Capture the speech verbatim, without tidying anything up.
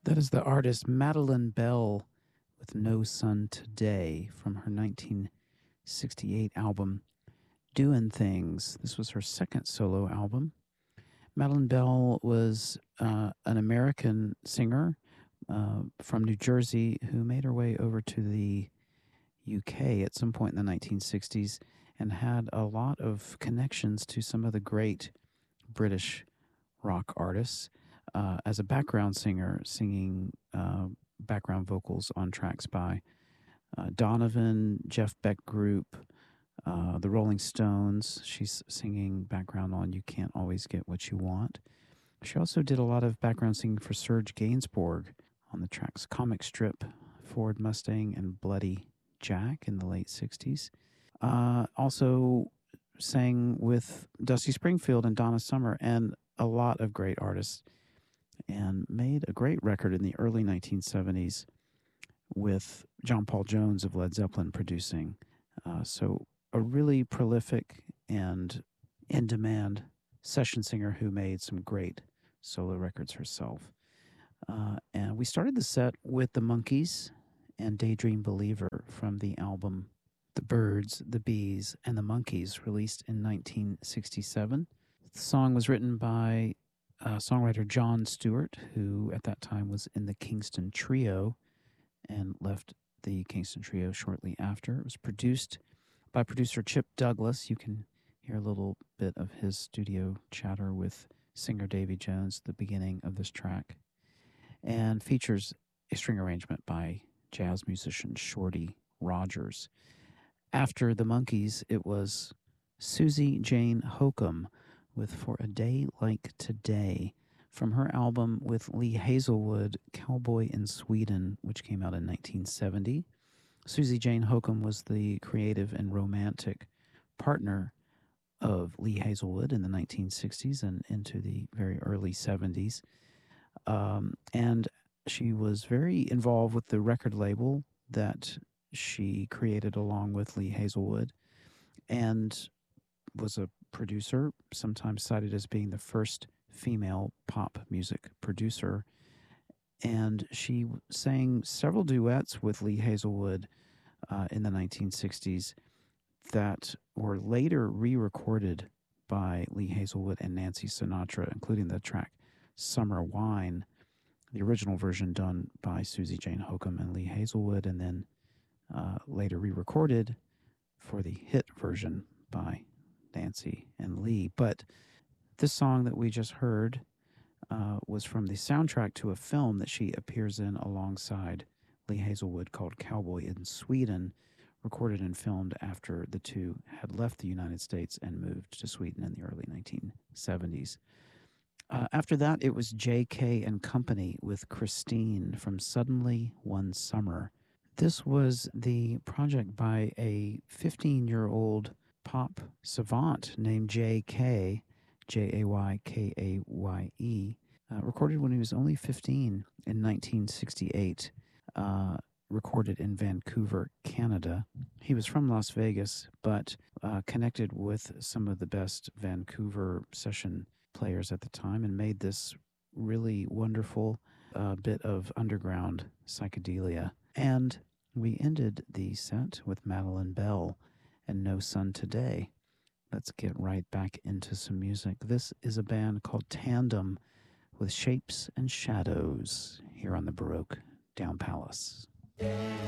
That is the artist Madeline Bell with No Sun Today from her nineteen sixty-eight album Doin' Things. This was her second solo album. Madeline Bell was uh, an American singer uh, from New Jersey who made her way over to the U K at some point in the nineteen sixties and had a lot of connections to some of the great British rock artists uh, as a background singer, singing uh, background vocals on tracks by uh, Donovan, Jeff Beck Group, uh, the Rolling Stones. She's singing background on You Can't Always Get What You Want. She also did a lot of background singing for Serge Gainsbourg on the tracks Comic Strip, Ford Mustang, and Bloody Jack in the late sixties. Uh, also sang with Dusty Springfield and Donna Summer and a lot of great artists, and made a great record in the early nineteen seventies with John Paul Jones of Led Zeppelin producing. Uh, so a really prolific and in-demand session singer who made some great solo records herself. Uh, and we started the set with the Monkees and Daydream Believer from the album The Birds, the Bees, and the Monkees, released in nineteen sixty-seven. The song was written by uh, songwriter Jon Stewart, who at that time was in the Kingston Trio and left the Kingston Trio shortly after. It was produced by producer Chip Douglas. You can hear a little bit of his studio chatter with singer Davy Jones at the beginning of this track, and features a string arrangement by jazz musician Shorty Rogers. After the Monkees, it was Susie Jane Hokum with For a Day Like Today from her album with Lee Hazelwood, Cowboy in Sweden, which came out in nineteen seventy. Susie Jane Hokum was the creative and romantic partner of Lee Hazelwood in the nineteen sixties and into the very early seventies. Um, and she was very involved with the record label that she created along with Lee Hazelwood, and was a producer, sometimes cited as being the first female pop music producer. And she sang several duets with Lee Hazelwood uh, in the nineteen sixties that were later re-recorded by Lee Hazelwood and Nancy Sinatra, including the track Summer Wine, the original version done by Susie Jane Hokum and Lee Hazelwood, and then uh, later re-recorded for the hit version by Nancy and Lee. But this song that we just heard uh, was from the soundtrack to a film that she appears in alongside Lee Hazelwood called Cowboy in Sweden, recorded and filmed after the two had left the United States and moved to Sweden in the early nineteen seventies. Uh, after that, it was J K and Company with Christine from Suddenly One Summer. This was the project by a fifteen-year-old pop savant named J K, J A Y K A Y E, uh, recorded when he was only fifteen in nineteen sixty-eight, uh, recorded in Vancouver, Canada. He was from Las Vegas, but uh, connected with some of the best Vancouver session players at the time and made this really wonderful uh, bit of underground psychedelia. And we ended the set with Madeline Bell and No Sun Today. Let's get right back into some music. This is a band called Tandem with Shapes and Shadows here on the Baroque Down Palace.